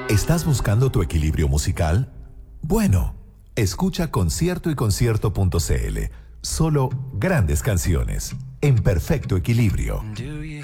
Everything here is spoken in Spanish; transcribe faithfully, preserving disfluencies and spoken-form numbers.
¿Estás buscando tu equilibrio musical? Bueno, escucha Concierto y Concierto punto c l. Solo grandes canciones, en perfecto equilibrio.